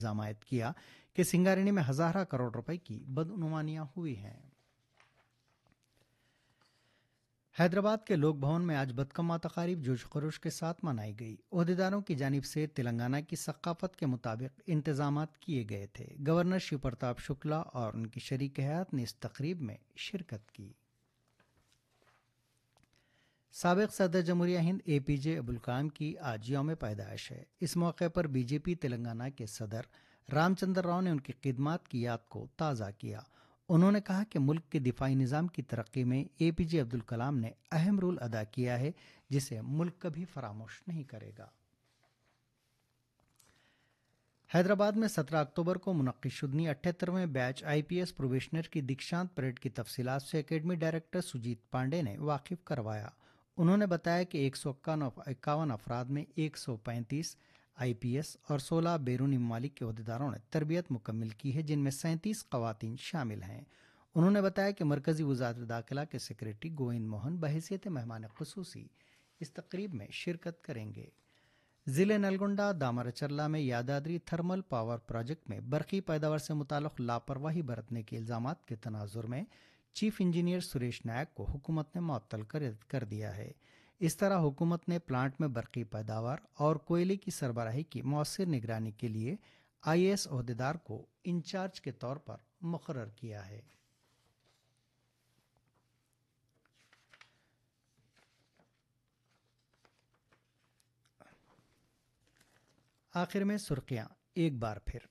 इल्जाम आयद किया कि सिंगारेणी में हजारा करोड़ रुपए की बदनुमानियां हुई हैं। हैदराबाद के लोक भवन में आज बदकम्मा तकारीब जोश खरोश के साथ मनाई गई। ओहदेदारों की जानिब से तेलंगाना की सकाफत के मुताबिक इंतजाम किए गए थे। गवर्नर शिव प्रताप शुक्ला और उनकी शरीक हयात ने इस तकरीब में शिरकत की। साबिक सदर जमहूरिया हिंद APJ अब्दुल कलाम की आज यौम पैदाइश है। इस मौके पर BJP तेलंगाना के सदर रामचंद्र राव ने उनकी खिदमत की याद को ताज़ा किया। उन्होंने कहा कि मुल्क के दिफाई निज़ाम की तरक्की में APJ अब्दुल कलाम ने अहम रोल अदा किया है, जिसे मुल्क कभी फरामोश नहीं करेगा। हैदराबाद में 17 अक्टूबर को मुनक्किद शुदनी 78वें बैच IPS प्रोबेशनर की दीक्षांत परेड की तफसीलात से अकेडमी डायरेक्टर सुजीत पांडे ने वाकिफ करवाया। उन्होंने बताया कि 151 अफराद में 135 IPS और 16 बैरूनी ममालिक के अहदेदारों ने तरबियत मुकम्मल की है, जिनमें 37 खवातीन शामिल हैं। उन्होंने बताया कि मरकजी वज़ारत दाखिला के सेक्रेटरी गोविंद मोहन बहैसियत मेहमान खुसूसी इस तकरीब में शिरकत करेंगे। जिले नलगोंडा दामराचरला में यादाद्री थर्मल पावर प्रोजेक्ट में बरकी पैदावार से मुताल्लिक लापरवाही बरतने के इल्जामात के तनाजुर में चीफ इंजीनियर सुरेश नायक को हुकूमत ने मुअत्तल कर दिया है। इस तरह हुकूमत ने प्लांट में बरकी पैदावार और कोयले की सरबराही की मौसर निगरानी के लिए IAS ओहदेदार को इंचार्ज के तौर पर मुकर्रर किया है। आखिर में सुर्खियां एक बार फिर।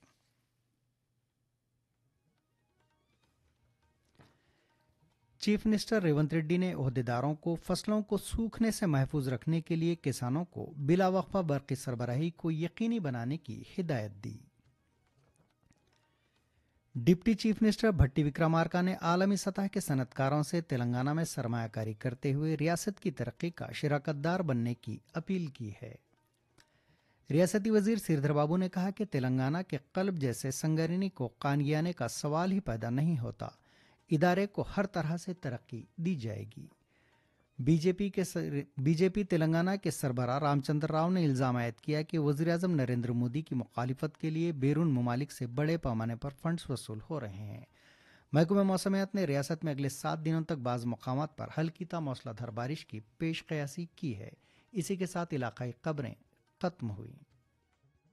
चीफ मिनिस्टर रेवंत रेड्डी ने ओहदेदारों को फसलों को सूखने से महफूज रखने के लिए किसानों को बिला वक्फा बरक़ी सरबराही को यकीनी बनाने की हिदायत दी। डिप्टी चीफ मिनिस्टर भट्टी विक्रमार्का ने आलमी सतह के सनतकारों से तेलंगाना में सरमायाकारी करते हुए रियासत की तरक्की का शिराकतदार बनने की अपील की है। रियासती वजीर श्रीधर बाबू ने कहा कि तेलंगाना के कल्ब जैसे संगारेणी को कानगियाने का सवाल ही पैदा नहीं होता। इदारे को हर तरह से तरक्की दी जाएगी। बीजेपी तेलंगाना के सरबराह रामचंद्र राव ने इल्जाम आयद किया कि वज़ीर-ए-आज़म नरेंद्र मोदी की मुखालिफत के लिए बैरून ममालिक से बड़े पैमाने पर फंड्स वसूल हो रहे हैं। महकमा मौसमियात ने रियासत में अगले 7 दिनों तक बाज़ मकामात पर हल्की ता मौसलाधार बारिश की पेश क़यासी की है। इसी के साथ इलाकाई खबरें खत्म हुई।